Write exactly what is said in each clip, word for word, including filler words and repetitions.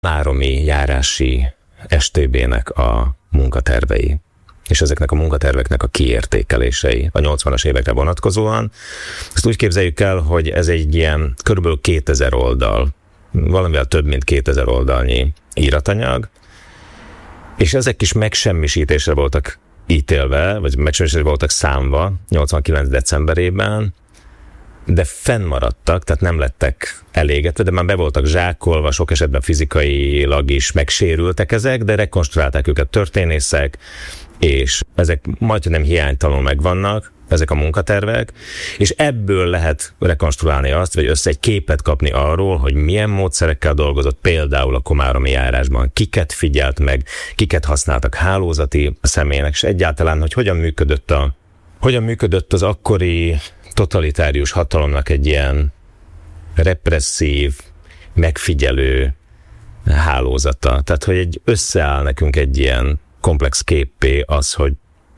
komáromi járási es té bének a munkatervei, és ezeknek a munkaterveknek a kiértékelései a nyolcvanas évekre vonatkozóan. Ezt úgy képzeljük el, hogy ez egy ilyen körülbelül kétezer oldal, valamivel több mint kétezer oldalnyi íratanyag, és ezek is megsemmisítésre voltak ítélve, vagy megsemmisítésre voltak számva nyolcvankilenc decemberében, de fennmaradtak, tehát nem lettek elégetve, de már be voltak zsákolva, sok esetben fizikailag is megsérültek ezek, de rekonstruálták őket történészek, és ezek majdnem hiánytalanul megvannak, ezek a munkatervek, és ebből lehet rekonstruálni azt, vagy össze egy képet kapni arról, hogy milyen módszerekkel dolgozott például a komáromi járásban, kiket figyelt meg, kiket használtak hálózati személynek, és egyáltalán, hogy hogyan működött, a, hogyan működött az akkori totalitárius hatalomnak egy ilyen represszív, megfigyelő hálózata. Tehát, hogy egy összeáll nekünk egy ilyen komplex képpé az, hogy,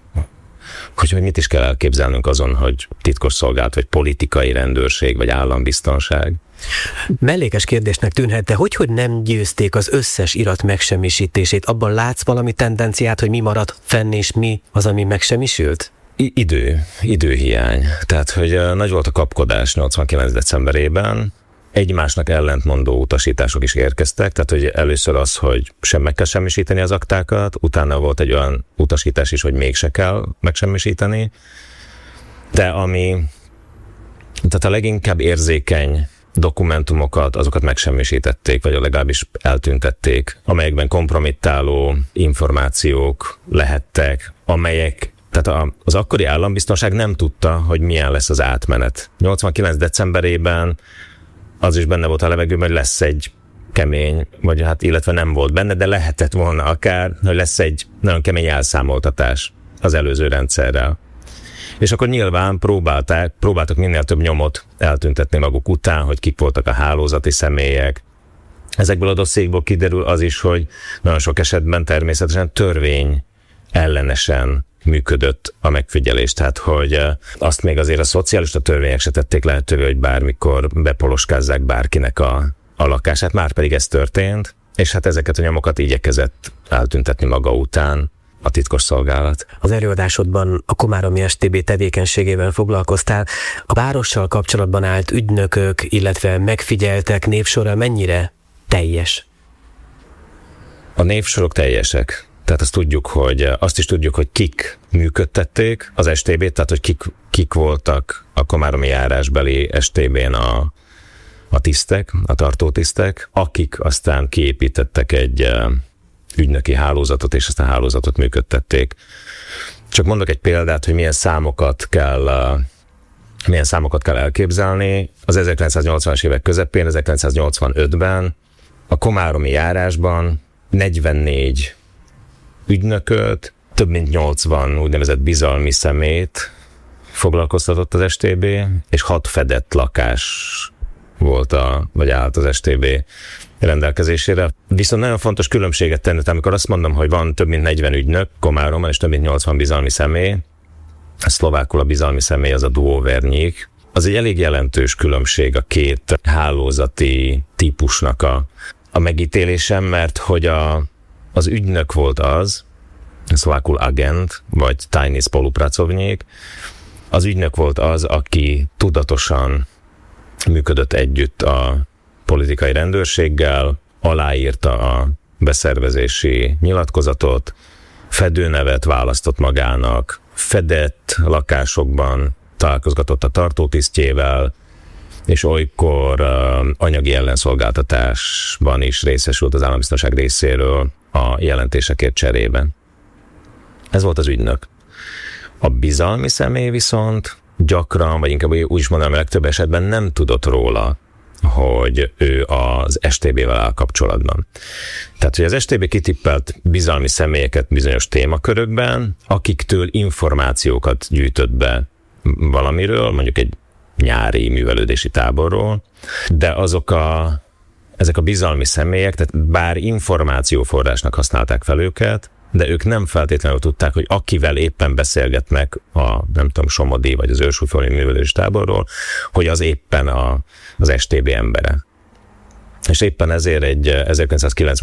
hogy, hogy mit is kell elképzelnünk azon, hogy titkosszolgálat, vagy politikai rendőrség, vagy állambiztonság. Mellékes kérdésnek tűnhet, de hogy, hogy nem győzték az összes irat megsemmisítését? Abban látsz valami tendenciát, hogy mi maradt fenn, és mi az, ami megsemmisült? I- idő, időhiány. Tehát, hogy nagy volt a kapkodás nyolcvankilenc decemberében, egymásnak ellentmondó utasítások is érkeztek, tehát hogy először az, hogy sem meg kell semmisíteni az aktákat, utána volt egy olyan utasítás is, hogy mégse kell megsemmisíteni, de ami, tehát a leginkább érzékeny dokumentumokat, azokat megsemmisítették, vagy legalábbis eltüntették, amelyekben kompromittáló információk lehettek, amelyek Tehát az akkori állambiztonság nem tudta, hogy milyen lesz az átmenet. nyolcvankilenc decemberében az is benne volt a levegőben, hogy lesz egy kemény, vagy hát illetve nem volt benne, de lehetett volna akár, hogy lesz egy nagyon kemény elszámoltatás az előző rendszerrel. És akkor nyilván próbálták, próbáltak minél több nyomot eltüntetni maguk után, hogy kik voltak a hálózati személyek. Ezekből a dossziékból kiderül az is, hogy nagyon sok esetben természetesen törvény ellenesen működött a megfigyelés, tehát hogy azt még azért a szocialista törvények se tették lehetővé, hogy bármikor bepoloskázzák bárkinek a, a lakását, már pedig ez történt, és hát ezeket a nyomokat igyekezett eltüntetni maga után a titkosszolgálat. Az előadásodban a komáromi es té bé tevékenységével foglalkoztál. A várossal kapcsolatban állt ügynökök, illetve megfigyeltek névsora mennyire teljes? A névsorok teljesek. Tehát azt tudjuk, hogy azt is tudjuk, hogy kik működtették az es té bét, tehát hogy kik, kik voltak a komáromi járásbeli es té bén a, a tisztek, a tartótisztek, akik aztán kiépítettek egy ügynöki hálózatot, és aztán hálózatot működtették. Csak mondok egy példát, hogy milyen számokat kell, milyen számokat kell elképzelni. Az ezerkilencszáznyolcvanas évek közepén, ezerkilencszáznyolcvanötben a komáromi járásban negyvennégy ügynököt, több mint nyolcvan úgynevezett bizalmi szemét foglalkoztatott az es té bé, és hat fedett lakás volt a, vagy állt az es té bé rendelkezésére. Viszont nagyon fontos különbséget tenni, amikor azt mondom, hogy van több mint negyven ügynök Komáromban, és több mint nyolcvan bizalmi személy, a szlovákul a bizalmi személy az a duóvernyik. Az egy elég jelentős különbség a két hálózati típusnak a, a megítélésem, mert hogy a az ügynök volt az, szlovákul agent, vagy tajný spolupracovník, az ügynök volt az, aki tudatosan működött együtt a politikai rendőrséggel, aláírta a beszervezési nyilatkozatot, fedőnevet választott magának, fedett lakásokban találkozgatott a tartótisztjével, és olykor uh, anyagi ellenszolgáltatásban is részesült az állambiztonság részéről a jelentésekért cserében. Ez volt az ügynök. A bizalmi személy viszont gyakran, vagy inkább úgy is mondanám, legtöbb esetben nem tudott róla, hogy ő az es té bével áll kapcsolatban. Tehát, hogy az es té bé kitippelt bizalmi személyeket bizonyos témakörökben, akiktől információkat gyűjtött be valamiről, mondjuk egy nyári művelődési táborról, de azok a, ezek a bizalmi személyek, tehát bár információforrásnak használták fel őket, de ők nem feltétlenül tudták, hogy akivel éppen beszélgetnek a, nem tudom, Somodi vagy az Ősújfalusi művelődési táborról, hogy az éppen a, az es té bé embere. és éppen ezért egy ezerkilencszázkilencven